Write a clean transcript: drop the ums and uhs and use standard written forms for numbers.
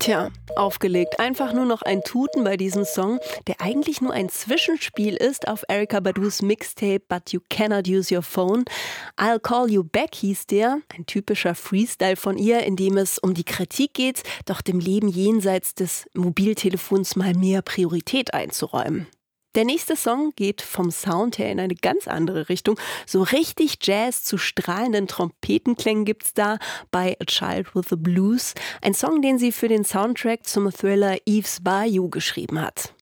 Tja, aufgelegt. Einfach nur noch ein Tuten bei diesem Song, der eigentlich nur ein Zwischenspiel ist auf Erykah Badus Mixtape But You Cannot Use Your Phone. I'll Call You Back hieß der, ein typischer Freestyle von ihr, in dem es um die Kritik geht, doch dem Leben jenseits des Mobiltelefons mal mehr Priorität einzuräumen. Der nächste Song geht vom Sound her in eine ganz andere Richtung. So richtig Jazz zu strahlenden Trompetenklängen gibt's da bei A Child with the Blues. Ein Song, den sie für den Soundtrack zum Thriller Eve's Bayou geschrieben hat.